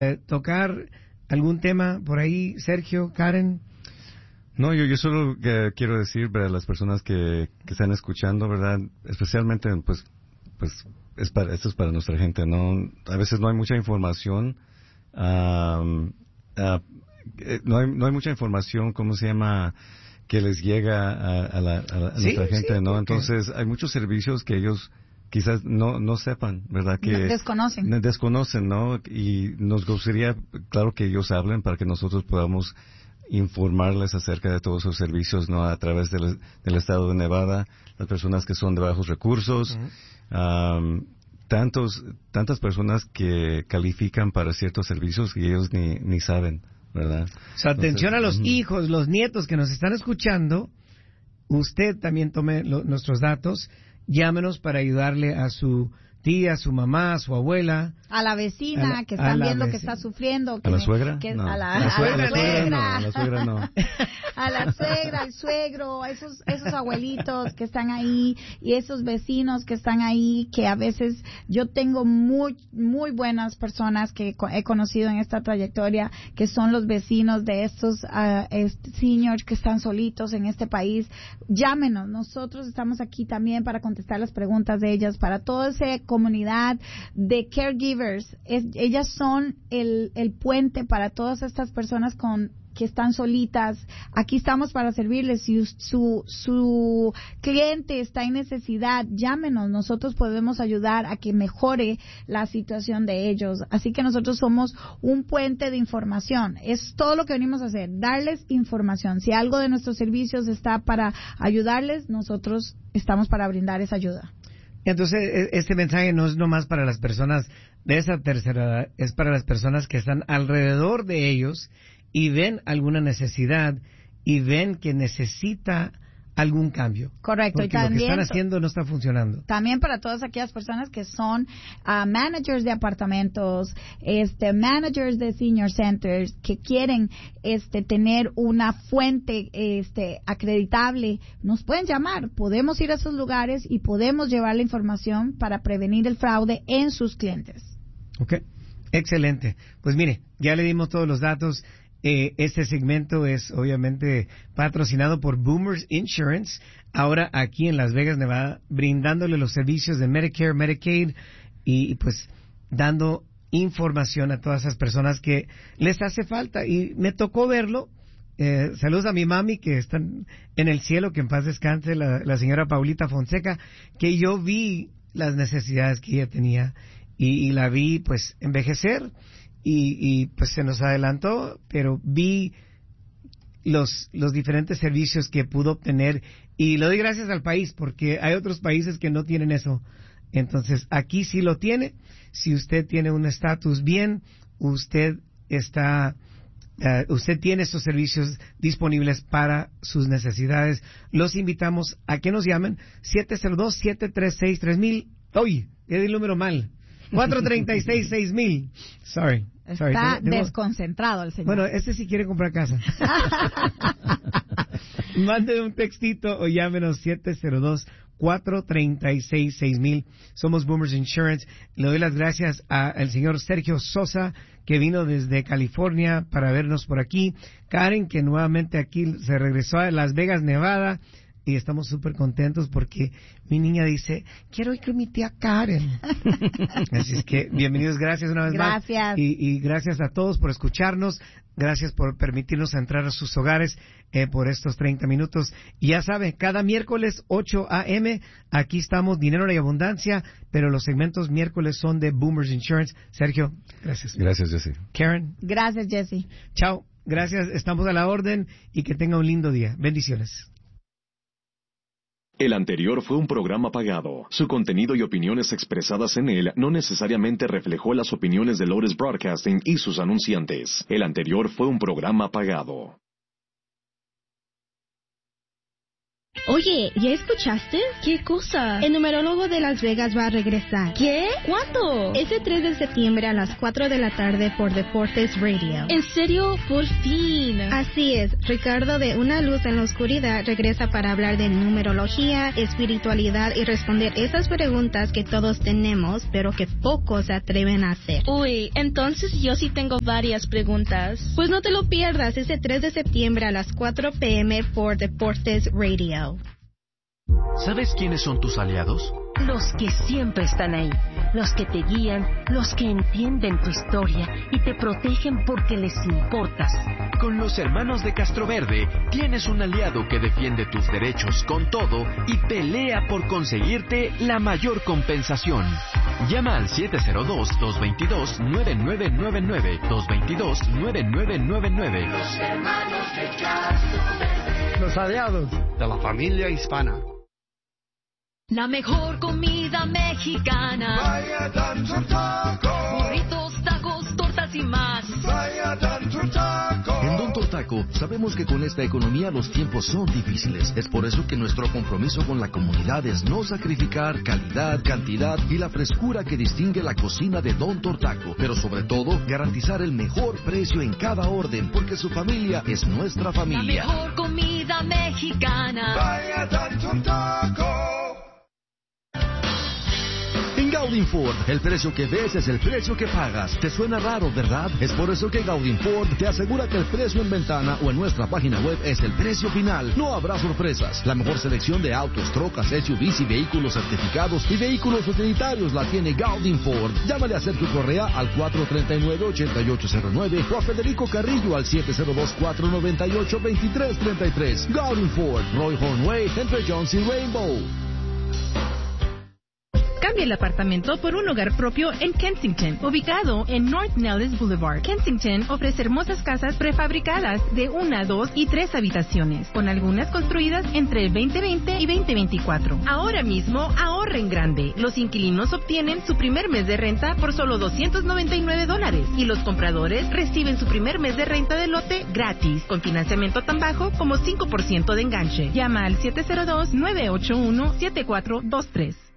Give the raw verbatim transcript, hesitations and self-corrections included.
eh, tocar algún tema por ahí, Sergio, Karen. No, yo, yo solo eh, quiero decir para las personas que, que están escuchando, ¿verdad? Especialmente, pues, pues es para, esto es para nuestra gente, ¿no? A veces no hay mucha información, um, uh, no hay, no hay mucha información, ¿cómo se llama?, que les llega a, a, la, a, la, a sí, nuestra gente, sí, ¿no? Entonces, hay muchos servicios que ellos quizás no, no sepan, ¿verdad? Que desconocen. Desconocen, ¿no? Y nos gustaría, claro, que ellos hablen para que nosotros podamos informarles acerca de todos esos servicios, ¿no? A través del, del estado de Nevada, las personas que son de bajos recursos, uh-huh. um, tantos, tantas personas que califican para ciertos servicios y ellos ni, ni saben, ¿verdad? O sea, atención Entonces, a los uh-huh. hijos, los nietos que nos están escuchando. Usted también tome lo, nuestros datos, llámenos para ayudarle a su tía, a su mamá, a su abuela. A la vecina la, que están viendo vecina. que está sufriendo. Que ¿A la me, suegra? Que, no. A la, a la suegra, a la suegra. no. A la suegra no. A la suegra, al suegro, esos, esos abuelitos que están ahí y esos vecinos que están ahí, que a veces yo tengo muy, muy buenas personas que he conocido en esta trayectoria, que son los vecinos de estos uh, este, seniors que están solitos en este país. Llámenos, nosotros estamos aquí también para contestar las preguntas de ellas, para toda esa comunidad de caregivers. Es, ellas son el, el puente para todas estas personas con que están solitas. Aquí estamos para servirles. Si su, su cliente está en necesidad, llámenos. Nosotros podemos ayudar a que mejore la situación de ellos. Así que nosotros somos un puente de información. Es todo lo que venimos a hacer, darles información. Si algo de nuestros servicios está para ayudarles, nosotros estamos para brindar esa ayuda. Entonces, este mensaje no es nomás para las personas de esa tercera edad, es para las personas que están alrededor de ellos y ven alguna necesidad y ven que necesita algún cambio. Correcto. Porque y también, lo que están haciendo no está funcionando. También para todas aquellas personas que son uh, managers de apartamentos, este, managers de senior centers, que quieren este, tener una fuente este, acreditable, nos pueden llamar. Podemos ir a esos lugares y podemos llevar la información para prevenir el fraude en sus clientes. Ok, excelente. Pues mire, ya le dimos todos los datos. Eh, este segmento es obviamente patrocinado por Boomers Insurance, ahora aquí en Las Vegas, Nevada, brindándole los servicios de Medicare, Medicaid y, y pues dando información a todas esas personas que les hace falta. Y me tocó verlo. Eh, saludos a mi mami que está en el cielo, que en paz descanse, la, la señora Paulita Fonseca, que yo vi las necesidades que ella tenía y, y la vi pues envejecer. Y, y pues se nos adelantó, pero vi los los diferentes servicios que pudo obtener y le doy gracias al país porque hay otros países que no tienen eso. Entonces aquí sí lo tiene. Si usted tiene un estatus bien, usted está uh, usted tiene esos servicios disponibles para sus necesidades. Los invitamos a que nos llamen siete cero dos, siete tres seis, tres mil. Oye, le di el número mal. cuatro tres seis, seis mil. Sorry. Sorry. Está Tengo, tengo... desconcentrado el señor. Bueno, este sí quiere comprar casa. Mande un textito o llámenos siete cero dos, cuatro tres seis, seis mil. Somos Boomers Insurance. Le doy las gracias al señor Sergio Sosa, que vino desde California para vernos por aquí. Karen, que nuevamente aquí se regresó a Las Vegas, Nevada. Y estamos súper contentos porque mi niña dice, quiero ir con mi tía Karen. Así es que, bienvenidos, gracias una vez gracias. más. Y, y gracias a todos por escucharnos. Gracias por permitirnos entrar a sus hogares eh, por estos treinta minutos. Y ya saben, cada miércoles ocho a.m. aquí estamos, Dinero y Abundancia, pero los segmentos miércoles son de Boomers Insurance. Sergio, gracias. Gracias, Jesse. Karen. Gracias, Jesse. Chao, gracias, estamos a la orden y que tenga un lindo día. Bendiciones. El anterior fue un programa pagado. Su contenido y opiniones expresadas en él no necesariamente reflejó las opiniones de Lotus Broadcasting y sus anunciantes. El anterior fue un programa pagado. Oye, ¿ya escuchaste? ¿Qué cosa? El numerólogo de Las Vegas va a regresar. ¿Qué? ¿Cuándo? Ese tres de septiembre a las cuatro de la tarde por Deportes Radio. ¿En serio? Por fin. Así es. Ricardo de Una Luz en la Oscuridad regresa para hablar de numerología, espiritualidad y responder esas preguntas que todos tenemos, pero que pocos se atreven a hacer. Uy, entonces yo sí tengo varias preguntas. Pues no te lo pierdas ese tres de septiembre a las cuatro p m por Deportes Radio. ¿Sabes quiénes son tus aliados? Los que siempre están ahí, los que te guían, los que entienden tu historia y te protegen porque les importas. Con los hermanos de Castroverde tienes un aliado que defiende tus derechos con todo y pelea por conseguirte la mayor compensación. Llama al siete cero dos, dos dos dos, nueve nueve nueve nueve, dos dos dos, nueve nueve nueve nueve. Los hermanos de Castroverde. Los aliados de la familia hispana. La mejor comida mexicana. Vaya Don Taco. Burritos, tacos, tortas y más. Vaya Don Taco. En Don Taco sabemos que con esta economía los tiempos son difíciles. Es por eso que nuestro compromiso con la comunidad es no sacrificar calidad, cantidad y la frescura que distingue la cocina de Don Taco. Pero sobre todo, garantizar el mejor precio en cada orden, porque su familia es nuestra familia. La mejor comida mexicana. Vaya Don Taco. En Gaudin Ford, el precio que ves es el precio que pagas. ¿Te suena raro, verdad? Es por eso que Gaudin Ford te asegura que el precio en ventana o en nuestra página web es el precio final. No habrá sorpresas. La mejor selección de autos, trocas, S U Vs y vehículos certificados y vehículos utilitarios la tiene Gaudin Ford. Llámale a Sergio Correa al cuatro tres nueve, ocho ocho cero nueve o a Federico Carrillo al siete cero dos, cuatro nueve ocho, dos tres tres tres. Gaudin Ford, Roy Hornway, entre Jones y Rainbow. Cambia el apartamento por un hogar propio en Kensington, ubicado en North Nellis Boulevard. Kensington ofrece hermosas casas prefabricadas de una, dos y tres habitaciones, con algunas construidas entre el veinte veinte y veinte veinticuatro. Ahora mismo ahorra en grande. Los inquilinos obtienen su primer mes de renta por solo doscientos noventa y nueve dólares y los compradores reciben su primer mes de renta de lote gratis, con financiamiento tan bajo como cinco por ciento de enganche. Llama al siete cero dos, nueve ocho uno, siete cuatro dos tres.